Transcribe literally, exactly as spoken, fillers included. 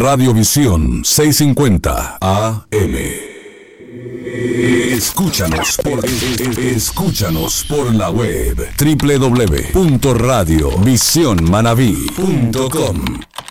Radiovisión seiscientos cincuenta A M. Escúchanos por, escúchanos por la web doble u doble u doble u punto radio visión manabí punto com.